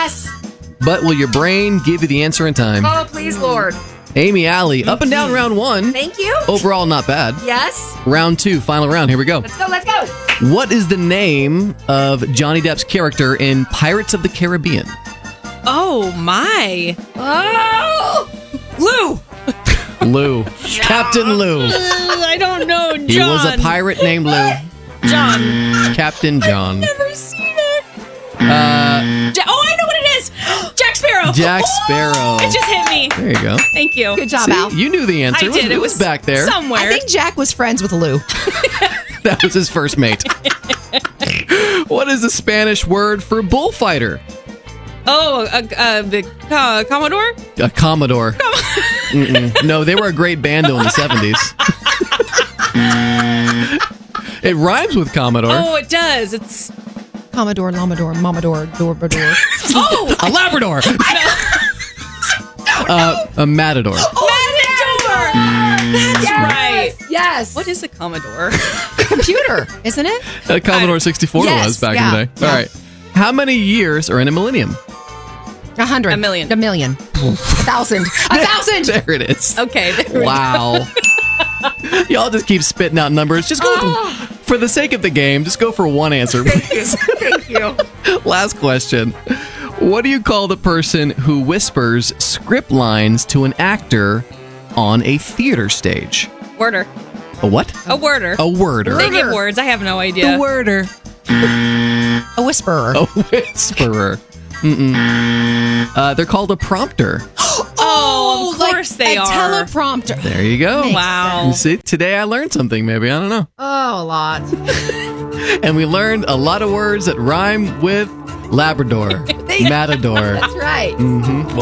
Yes. But will your brain give you the answer in time? Oh, please, Lord. Amy Alley, up and down round 1. Thank you. Overall, not bad. Yes. Round 2, final round. Here we go. Let's go. Let's go. What is the name of Johnny Depp's character in Pirates of the Caribbean? Oh, my. Oh. Lou. Lou. Captain Lou. I don't know, John. He was a pirate named Lou. John. Captain John. Never seen it. Uh, I know what it is. Jack Sparrow. Jack Sparrow. It just hit me. There you go. Thank you. Good job, See, Al. you knew the answer. I did. It was back there. Somewhere. I think Jack was friends with Lou. That was his first mate. What is the Spanish word for bullfighter? Oh, the Commodore? A Commodore. Mm-mm. No, they were a great bando in the 70s. It rhymes with Commodore. Oh, it does. It's Commodore, Lamador, Mamador, Dorbador. oh, A Labrador. A Matador. Matador. That's right. Yes. What is a Commodore? Computer, isn't it? A Commodore 64 Yes, was back in yeah, the day. yeah. All right. How many years are in a millennium? 100. A million. A million. 1,000. 1,000. There it is. Okay. There we Wow. Y'all just keep spitting out numbers. Just go for the sake of the game. Just go for one answer. Thank you. Last question. What do you call the person who whispers script lines to an actor on a theater stage? Worder. A what? A worder. A worder. They give words. I have no idea. worder. A whisperer. A whisperer. Mm-mm. They're called a prompter. Oh, of course they a are. teleprompter. There you go. Wow. You see, today I learned something, maybe. I don't know. Oh, a lot. And we learned a lot of words that rhyme with Labrador, Matador. That's right. Mm-hmm.